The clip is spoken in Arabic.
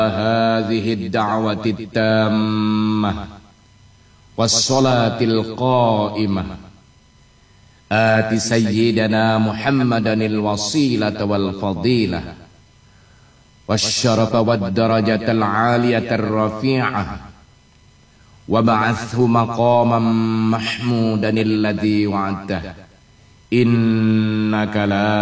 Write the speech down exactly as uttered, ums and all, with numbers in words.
هذه الدعوة التامة والصلاة القائمة آت سيدنا محمدا الوسيلة والفضيلة والشرف والدرجة العالية الرفيعة وابعثه مقاما محمودا الذي وعدته إنك لا